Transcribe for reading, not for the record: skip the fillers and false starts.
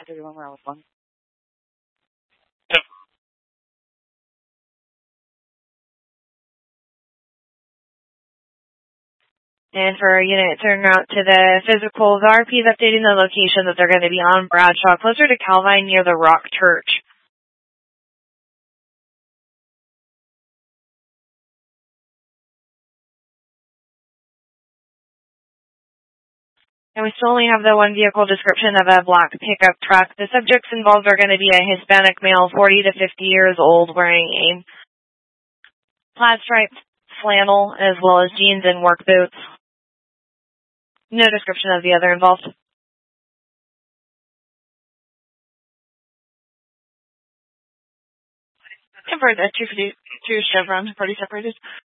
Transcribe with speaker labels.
Speaker 1: 1031 where I was one. And for our unit, turn out to the physicals, RP is updating the location that they're going to be on Bradshaw, closer to Calvine near the Rock Church. And we still only have the one vehicle description of a black pickup truck. The subjects involved are going to be a Hispanic male, 40 to 50 years old, wearing a plaid striped flannel as well as jeans and work boots. No description of the other involved. Convert that 252 Chevron, party separated.